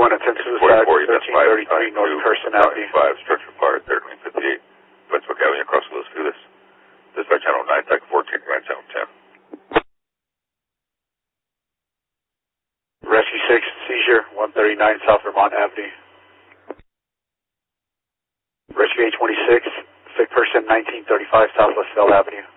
41, attempt suicide, 1333 North Carson Avenue. 5, structure fire, 1358, Westbrook Avenue, across Los Feliz. Dispatch channel 9, TAC 14, command channel 10. Rescue 6, seizure, 139 South Vermont Avenue. Rescue 826, sick person 1935 Southwest Bell Avenue.